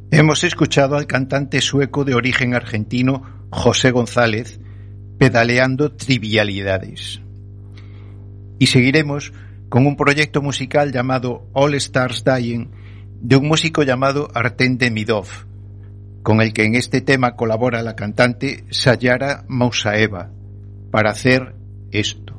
Hemos escuchado al cantante sueco de origen argentino José González pedaleando Trivialidades. Y seguiremos con un proyecto musical llamado All Stars Dying de un músico llamado Artem Demidov, con el que en este tema colabora la cantante Sayara Moussaeva para hacer esto.